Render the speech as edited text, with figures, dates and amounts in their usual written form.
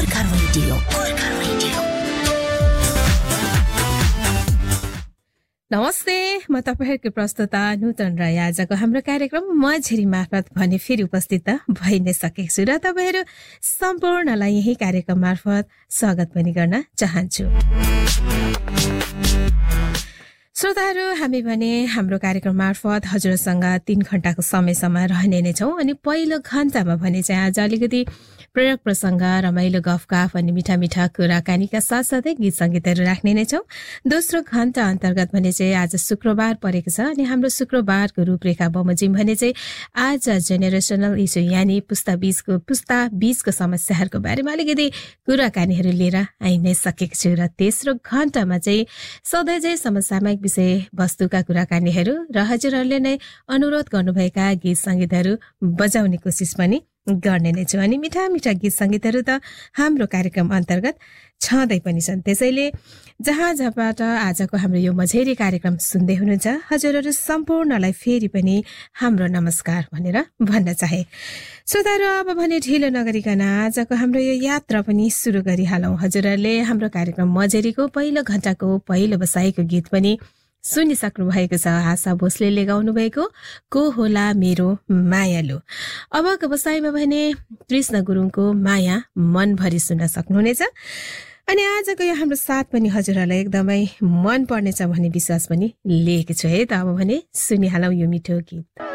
Gorkha radio. नमस्ते, म तपाईहरुको प्रस्तुता नूतन राई। आजको हाम्रो कार्यक्रम मझेरी मार्फत भने फेरि उपस्थित भइ नै सकेको छु र तपाईहरु सम्पूर्णलाई यही कार्यक्रम मार्फत स्वागत पनि गर्न चाहन्छु। श्रोताहरु, हामी भने हाम्रो कार्यक्रम मार्फत हजुरसँग 3 घण्टाको समयसम्म रहने नै छौं अनि पहिलो घण्टामा भने चाहिँ आज अलिकति प्रयोग प्रसंग, रमाइलो गफगाफ अनि मिठा मिठा कुराकानीका साथसाथै गीत संगीतहरू राख्ने नै छौं। दोस्रो घण्टा अन्तर्गत भने चाहिँ आज शुक्रबार परेको छ अनि हाम्रो शुक्रबारको रूपरेखा बमोजिम भने चाहिँ आज जेनेरेसनल इस्यु यानी पुस्ता बीचको समस्याहरूको बारेमा अलिकति कुराकानीहरू लिएर आइ नै सकेको छु र तेस्रो घण्टामा चाहिँ सधैँ चाहिँ समसामयिक विषय वस्तुका कुराकानीहरू र हजुरहरूले नै अनुरोध गर्नुभएका गीत संगीतहरू बजाउने कोसिस पनि गर्ने नै छु अनि मिठा मिठा गीत संगीतहरू त हाम्रो कार्यक्रम अन्तर्गत छँदै पनि छन्। त्यसैले जहाँबाट आजको हाम्रो यो मझेरी कार्यक्रम सुन्दै हुनुहुन्छ हजुरहरू सम्पूर्णलाई फेरि पनि हाम्रो नमस्कार भनेर भन्न चाहे। श्रोताहरू, अब भने ढिलो नगरिकन आजको हाम्रो यो यात्रा पनि सुरु गरिहालौं। हजुरहरूले हाम्रो कार्यक्रम मझेरीको पहिलो घण्टाको पहिलो बसाइको गीत पनि सुनिसक्नु भएको छ। आशा भोसले गाउनु भएको को होला मेरो मायालु। अबको बसाइमा भने कृष्ण गुरुङको माया मनभरि सुन्न सक्नुहुनेछ अनि आजको यो हाम्रो साथ पनि हजुरहरूलाई एकदमै मन पर्नेछ भन्ने विश्वास पनि लिएको छु है। त अब भने सुनिहालौं यो मिठो गीत।